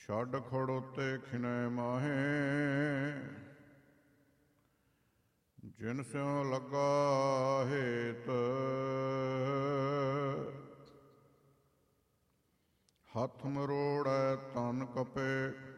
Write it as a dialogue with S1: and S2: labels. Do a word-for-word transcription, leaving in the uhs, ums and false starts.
S1: ਛੱਡ ਖੜੋਤੇ ਖਿਨੈ ਮਾਹੇ, ਜਿਨ ਸਿਉ ਲੱਗਾ ਹੇਤ। ਹੱਥ ਮਰੋੜੈ ਤਨ ਕਪੇ,